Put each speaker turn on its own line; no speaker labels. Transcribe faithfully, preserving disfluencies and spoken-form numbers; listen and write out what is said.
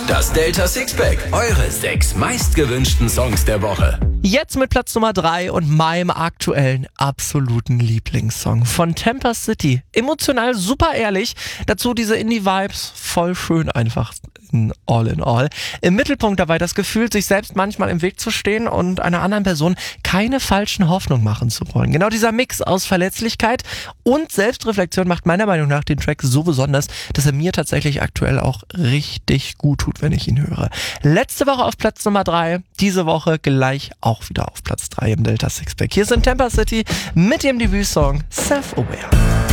Das Delta Sixpack, eure sechs meistgewünschten Songs der Woche.
Jetzt mit Platz Nummer drei und meinem aktuellen absoluten Lieblingssong von Temper City. Emotional super ehrlich, dazu diese Indie-Vibes, voll schön einfach in all in all. Im Mittelpunkt dabei das Gefühl, sich selbst manchmal im Weg zu stehen und einer anderen Person keine falschen Hoffnungen machen zu wollen. Genau dieser Mix aus Verletzlichkeit und Selbstreflexion macht meiner Meinung nach den Track so besonders, dass er mir tatsächlich aktuell auch richtig gut tut, wenn ich ihn höre. Letzte Woche auf Platz Nummer drei, diese Woche gleich auch wieder auf Platz drei im Delta Sixpack. Hier sind Temper City mit dem Debütsong Self-Aware.